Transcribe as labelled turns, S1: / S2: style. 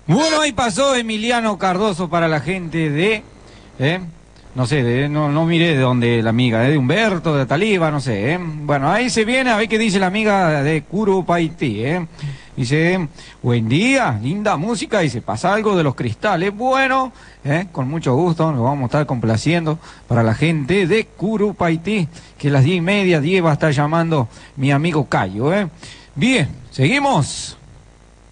S1: Bueno, ahí pasó Emiliano Cardoso para la gente de, no sé, no miré de dónde la amiga, de Humberto, de Taliba, no sé, Bueno, ahí se viene a ver qué dice la amiga de Curupaití, Dice, buen día, linda música, y se pasa algo de Los Cristales. Bueno, con mucho gusto, nos vamos a estar complaciendo para la gente de Curupaití, que a las 10:30, 10 va a estar llamando mi amigo Cayo, Bien, seguimos.